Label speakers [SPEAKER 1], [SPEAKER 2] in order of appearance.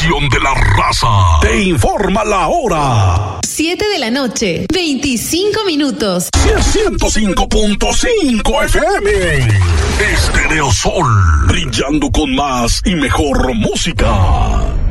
[SPEAKER 1] estación de la raza. Te informa la hora.
[SPEAKER 2] 7:25 p.m.
[SPEAKER 1] 105.5 FM. Estéreo Sol, brillando con más y mejor música.